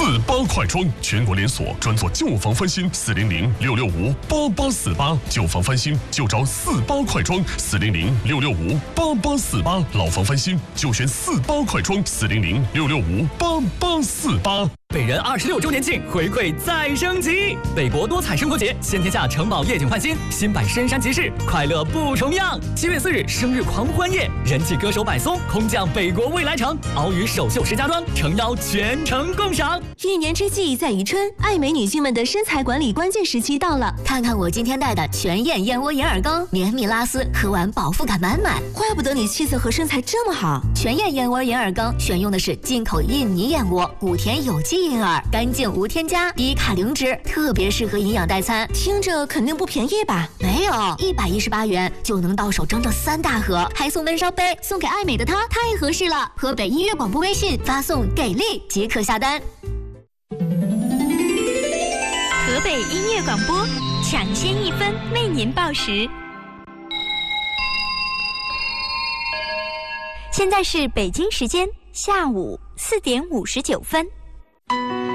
48快装，全国连锁，专做旧房翻新，400-665-8848，旧房翻新就找48快装，400-665-8848，老房翻新就选48快装，400-665-8848。 北人26周年庆回馈再升级，北博多彩生活节，先天下城堡夜景焕新，新版深山集市，快乐不重样。7月4日生日狂欢夜，人气歌手柏松空降北国未来城，鳌鱼首秀石家庄，诚邀全程共赏。 一年之计在于春，爱美女性们的身材管理关键时期到了。 看看我今天带的全燕燕窝银耳羹，绵密拉丝，喝完饱腹感满满。 怪不得你气色和身材这么好。 全燕燕窝银耳羹选用的是进口印尼燕窝，谷田有机银耳，干净无添加，低卡零脂，特别适合营养代餐。 听着肯定不便宜吧？ 没有，118元就能到手整整3大盒，还送闷烧杯，送给爱美的她太合适了。河北音乐广播微信发送“给力”即可下单。 河北音乐广播，抢先1分为您报时。现在是北京时间下午4点59分。